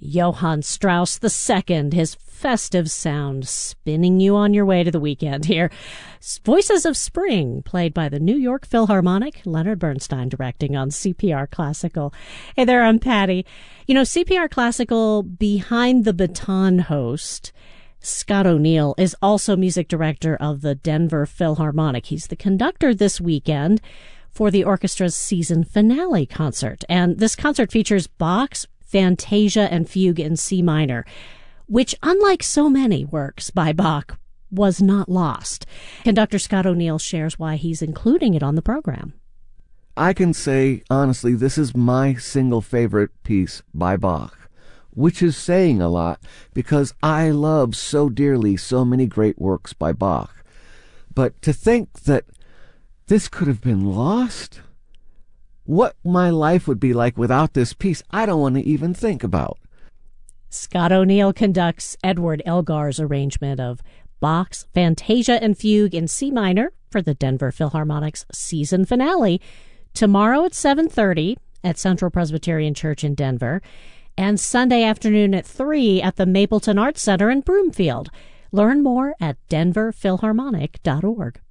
Johann Strauss II, his festive sound spinning you on your way to the weekend here. Voices of Spring, played by the New York Philharmonic, Leonard Bernstein directing on CPR Classical. Hey there, I'm Patty. You know, CPR Classical Behind the Baton host Scott O'Neill is also music director of the Denver Philharmonic. He's the conductor this weekend for the orchestra's season finale concert. And this concert features Bach's Fantasia and Fugue in C minor, which, unlike so many works by Bach, was not lost. Conductor Scott O'Neill shares why he's including it on the program. I can say, honestly, this is my single favorite piece by Bach, which is saying a lot because I love so dearly so many great works by Bach. But to think that this could have been lost? What my life would be like without this piece, I don't want to even think about. Scott O'Neill conducts Edward Elgar's arrangement of Bach's Fantasia and Fugue in C minor for the Denver Philharmonic's season finale tomorrow at 7:30 at Central Presbyterian Church in Denver, and Sunday afternoon at 3 at the Mapleton Arts Center in Broomfield. Learn more at denverphilharmonic.org.